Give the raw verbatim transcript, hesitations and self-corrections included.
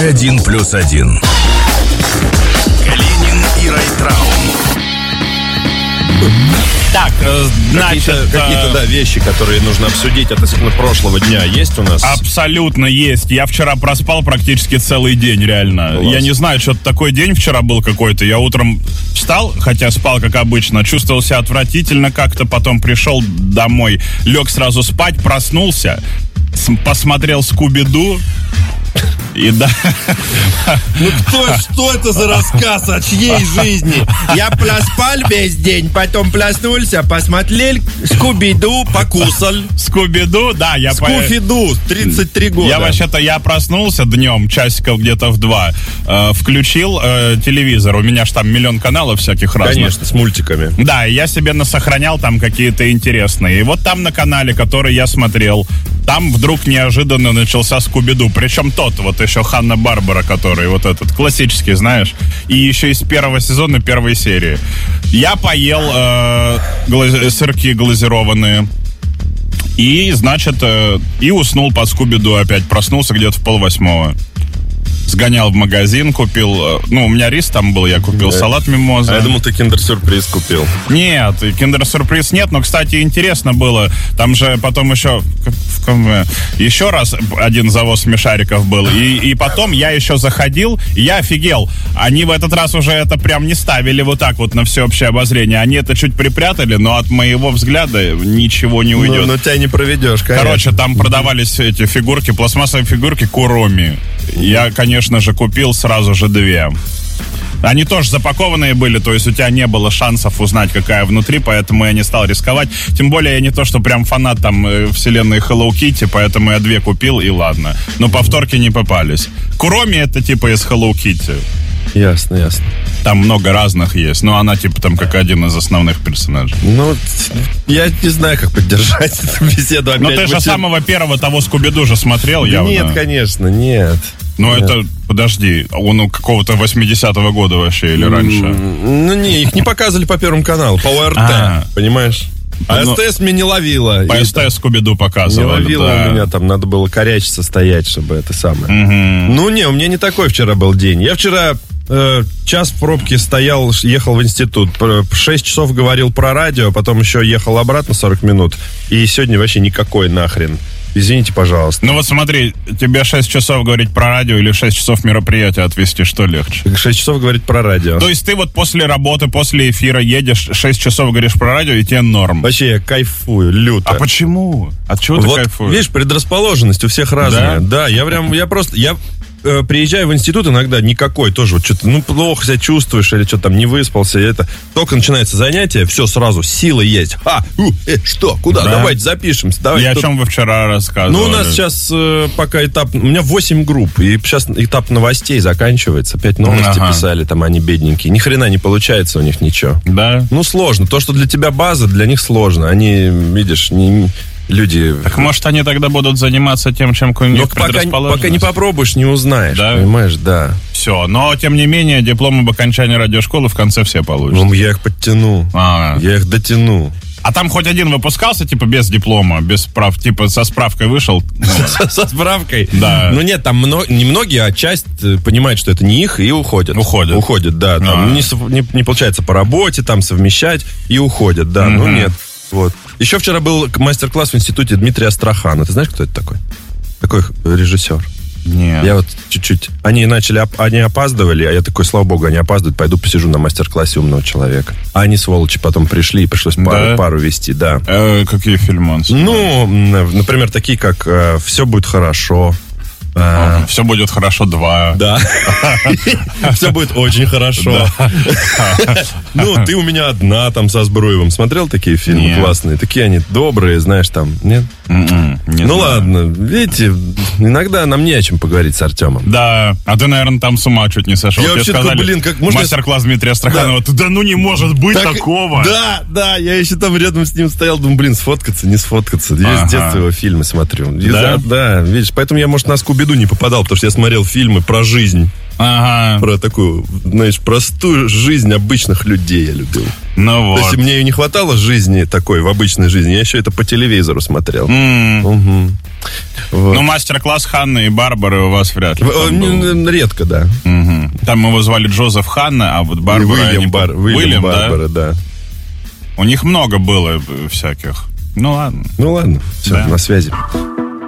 Один плюс один. Калинин и Райтрау. Так, значит... Какие-то, какие-то, да, вещи, которые нужно обсудить относительно прошлого дня, есть у нас? Абсолютно есть. Я вчера проспал практически целый день, реально. Класс. Я не знаю, что-то такой день вчера был какой-то. Я утром встал, хотя спал, как обычно, чувствовал себя отвратительно как-то, потом пришел домой, лег сразу спать, проснулся, посмотрел «Скуби-Ду». И да. Ну кто, что это за рассказ о чьей жизни? Я проспал весь день, потом проснулся, посмотрел Скуби-Ду, покусал. Скуби-Ду, да, я по- Скуфи-Ду, тридцать три года. Я вообще-то, я проснулся днем, часиков где-то в два, э, включил э, телевизор, у меня ж там миллион каналов всяких разных. Конечно, с мультиками. Да, и я себе насохранял там какие-то интересные. И вот там на канале, который я смотрел, там вдруг неожиданно начался Скуби-Ду. Причем тот, вот еще Ханна-Барбара, который вот этот классический, знаешь. И еще из первого сезона, первой серии. Я поел э, гла- сырки глазированные. И, значит, э, и уснул под Скуби-Ду опять. Проснулся где-то в полвосьмого. Сгонял в магазин, купил... э, Ну, у меня рис там был, я купил Да. салат мимоза. А я думал, ты киндер-сюрприз купил. Нет, киндер-сюрприз нет, но, кстати, интересно было. Там же потом еще... в ком- Еще раз один завоз смешариков был. И, и потом я еще заходил, и я офигел. Они в этот раз уже это прям не ставили вот так вот на всеобщее обозрение. Они это чуть припрятали, но от моего взгляда ничего не уйдет. Ну, но тебя не проведешь, конечно. Короче, там продавались эти фигурки, пластмассовые фигурки Куроми. Я, конечно же, купил сразу же две. Они тоже запакованные были, то есть у тебя не было шансов узнать, какая внутри, поэтому я не стал рисковать. Тем более я не то, что прям фанат там э, вселенной Hello Kitty, поэтому я две купил и ладно. Но повторки не попались. Куроми это типа из Hello Kitty. Ясно, ясно. Там много разных есть, но она типа там как один из основных персонажей. Ну, я не знаю, как поддержать эту беседу. Но Опять ты же будем- самого первого того Скуби-Ду же смотрел явно. Нет, конечно, нет. Ну Нет. это, подожди, он у какого-то восьмидесятого года вообще или раньше? Ну, не, их не показывали по Первому каналу, по ОРТ, А. понимаешь? А Ну, СТС меня не ловила. По И СТС Скуби-Ду Не показывали, ловила да. у меня, там надо было корячиться стоять, чтобы это самое. Мгм. Ну, не, у меня не такой вчера был день. Я вчера э, час в пробке стоял, ш- ехал в институт. П- Шесть часов говорил про радио, потом еще ехал обратно сорок минут. И сегодня вообще никакой нахрен. Извините, пожалуйста. Ну вот смотри, тебе шесть часов говорить про радио или шесть часов мероприятия отвести, что легче? Шесть часов говорить про радио. То есть ты вот после работы, после эфира едешь, шесть часов говоришь про радио, и тебе норм. Вообще, я кайфую, люто. А почему? От чего ты Вот, кайфуешь? видишь, предрасположенность у всех разная. Да, я прям, я просто, я э, приезжаю в институт иногда никакой тоже, вот что-то, ну, плохо себя чувствуешь или что-то там не выспался, и это. Только начинается занятие, все сразу, силы есть. А, у, э, что, куда, Да. давайте запишемся. И Давайте о тут. чем вы вчера рассказывали? Ну, у нас сейчас э, пока этап, у меня восемь групп, и сейчас этап новостей заканчивается, опять новости Ага. писали, там они бедненькие, ни хрена не получается у них ничего. Да? Ну, сложно, то, что для тебя база, для них сложно, они, видишь, не... Люди... Так может они тогда будут заниматься тем, чем у них Но пока, предрасположенность? пока не попробуешь, не узнаешь, Да? понимаешь, да. Все, но тем не менее диплом об окончании радиошколы в конце все получат. Ну, я их подтяну, А. я их дотяну. А там хоть один выпускался, типа, без диплома, без справ, типа, со справкой вышел? Со со справкой. Да. Ну, нет, там мно- не многие, а часть э, понимает, что это не их, и уходят. Уходят. Уходят, да. Там А. не, сов- не- не получается по работе там совмещать, и уходят, да. Ну, Мгм. нет. Вот. Еще вчера был мастер-класс в институте Дмитрия Астрахана. Ты знаешь, кто это такой? Такой режиссер. Нет. Я вот чуть-чуть... Они начали... оп- Они опаздывали, а я такой, слава богу, они опаздывают, пойду посижу на мастер-классе умного человека. А они, сволочи, потом пришли, и пришлось пару, Да? пару вести, да. Э, какие фильмы он снимал? Ну, м, например, такие, как «Все будет хорошо». А, Все будет хорошо, два. Да. Все будет очень хорошо. Ну, ты у меня одна там со Збруевым. Смотрел такие фильмы Нет. классные? Такие они добрые, знаешь, там, нет? М-м, не Ну знаю. ладно, видите, иногда нам не о чем поговорить с Артемом. Да, а ты, наверное, там с ума чуть не сошел. Я Тебе вообще сказали, такой, блин, как можно- мастер-класс Дмитрия Астраханова. Да. да ну не может быть Так, такого. Да, да, я еще там рядом с ним стоял, думаю, блин, сфоткаться, не сфоткаться. Я Ага. с детства его фильмы смотрю. И Да? за- да, видишь, поэтому я, может, на Скуби-Ду не попадал, потому что я смотрел фильмы про жизнь. Ага. Про такую, знаешь, простую жизнь обычных людей я любил. Ну вот. То есть мне и не хватало жизни такой, в обычной жизни, я еще это по телевизору смотрел. Mm. Угу. Вот. Ну, мастер-класс Ханны и Барбары у вас вряд ли Редко, да. Угу. Там его звали Джозеф Ханна, а вот Барбара... Уильям, они... Бар... Уильям, Уильям Барбара, да? да. У них много было всяких. Ну ладно. Ну ладно, все, да. на связи.